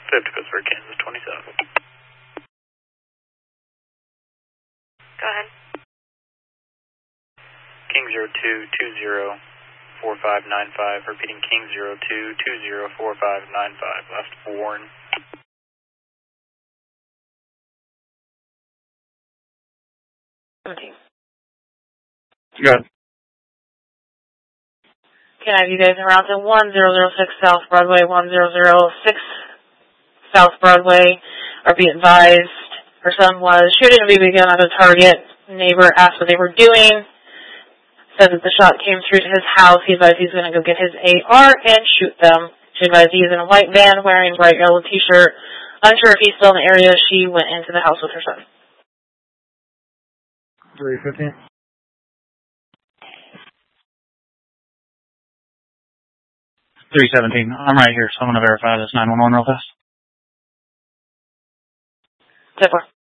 50 Pittsburgh, Kansas 27. Go ahead. King 02204595, repeating King 02204595, last Warren. Good. Can I have you guys en route to 1006 South Broadway, 1006 South Broadway, or be advised her son was shooting a BB gun at a target. Neighbor asked what they were doing, said that the shot came through to his house. He advised he's going to go get his AR and shoot them. She advised he's in a white van wearing a bright yellow t-shirt. Unsure if he's still in the area, she went into the house with her son. 315. 317. I'm right here, so I'm going to verify this 911 real fast. 10-4.